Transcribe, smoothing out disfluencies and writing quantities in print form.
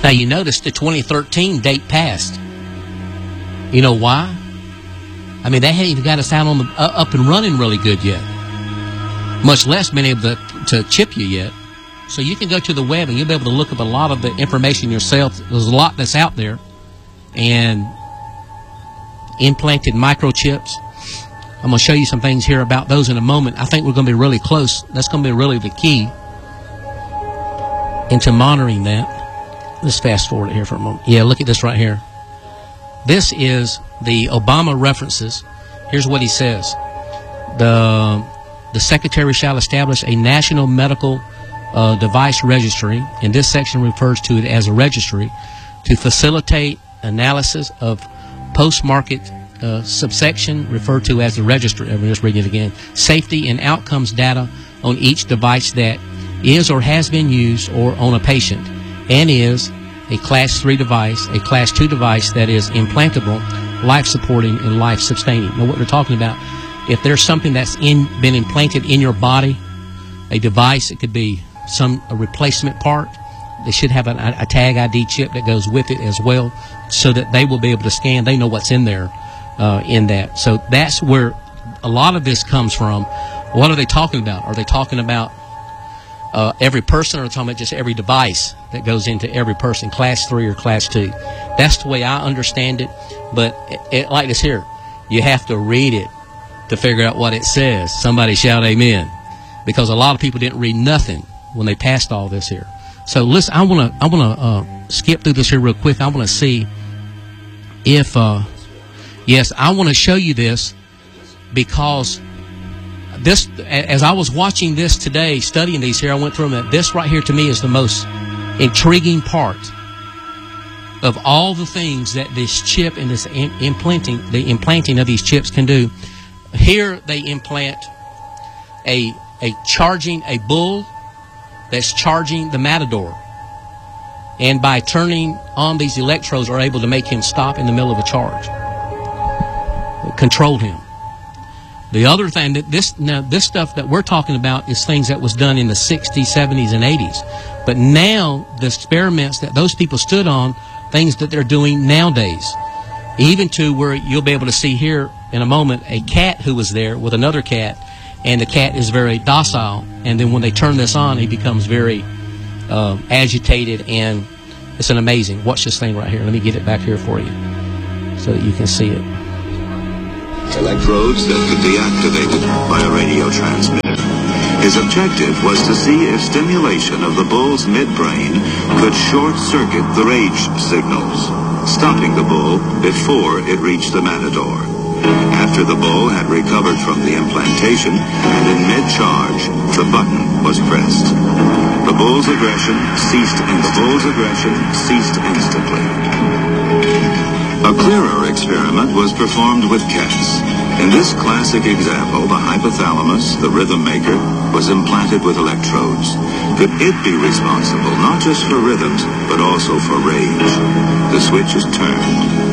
Now, you notice the 2013 date passed. You know why? I mean, they hadn't even got us out on the up and running really good yet, much less been able to chip you yet. So you can go to the web and you'll be able to look up a lot of the information yourself. There's a lot that's out there. And implanted microchips. I'm going to show you some things here about those in a moment. I think we're going to be really close. That's going to be really the key into monitoring that. Let's fast forward it here for a moment. Yeah, look at this right here. This is the Obama references. Here's what he says. The Secretary shall establish a national medical device registry, and this section refers to it as a registry, to facilitate analysis of post-market subsection referred to as the registry. I'm just reading it again. Safety and outcomes data on each device that is or has been used or on a patient, and is a Class 3 device, a Class 2 device that is implantable, life-supporting, and life-sustaining. Now, what they're talking about, if there's something that's been implanted in your body, a device, it could be a replacement part. They should have a tag ID chip that goes with it as well, so that they will be able to scan. They know what's in there in that. So that's where a lot of this comes from. What are they talking about? Are they talking about every person, or are they talking about just every device that goes into every person, Class 3 or Class 2? That's the way I understand it. But like this here, you have to read it to figure out what it says. Somebody shout amen. Because a lot of people didn't read nothing when they passed all this here. So listen, I want to skip through this here real quick. I want to see if yes, I want to show you this, because this, as I was watching this today, studying these here, I went through them. This right here to me is the most intriguing part of all the things that this chip and this implanting of these chips can do. Here they implant a bull that's charging the matador, and by turning on these electrodes are able to make him stop in the middle of a charge, control him. The other thing that this stuff that we're talking about is things that was done in the 60s, 70s, and 80s. But now the experiments that those people stood on, things that they're doing nowadays, even to where you'll be able to see here in a moment a cat who was there with another cat, and the cat is very docile, and then when they turn this on, he becomes very agitated, and it's an amazing. Watch this thing right here. Let me get it back here for you so that you can see it. Electrodes that could be activated by a radio transmitter. His objective was to see if stimulation of the bull's midbrain could short-circuit the rage signals, stopping the bull before it reached the matador. After the bull had recovered from the implantation and in mid-charge, the button was pressed. The bull's aggression ceased instantly. A clearer experiment was performed with cats. In this classic example, the hypothalamus, the rhythm maker, was implanted with electrodes. Could it be responsible not just for rhythms, but also for rage? The switch is turned.